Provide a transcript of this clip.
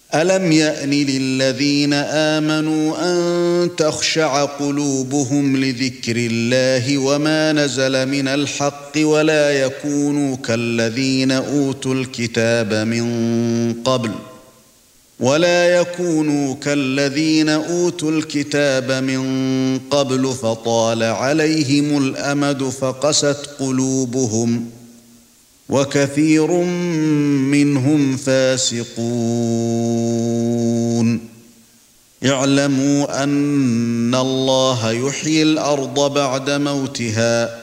أَلَمْ يَأْنِ لِلَّذِينَ آمَنُوا أَن تَخْشَعَ قُلُوبُهُمْ لِذِكْرِ اللَّهِ وَمَا نَزَلَ مِنَ الْحَقِّ وَلَا يَكُونُوا كَالَّذِينَ أُوتُوا الْكِتَابَ مِنْ قَبْلُ فَطَالَ عَلَيْهِمُ الْأَمَدُ فَقَسَتْ قُلُوبُهُمْ وَكَثِيرٌ مِّنْهُمْ فَاسِقُونَ اعْلَمُوا أَنَّ اللَّهَ يُحْيِي الْأَرْضَ بَعْدَ مَوْتِهَا